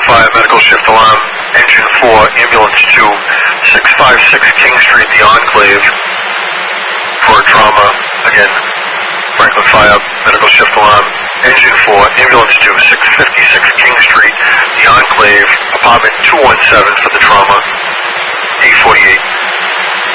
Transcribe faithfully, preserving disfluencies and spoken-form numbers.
Fire, medical shift alarm, engine four, ambulance two, six five six King Street, the Enclave, for trauma. Again, Franklin Fire, medical shift alarm, engine four, ambulance two, six fifty-six King Street, the Enclave, apartment two one seven for the trauma, eight forty-eight.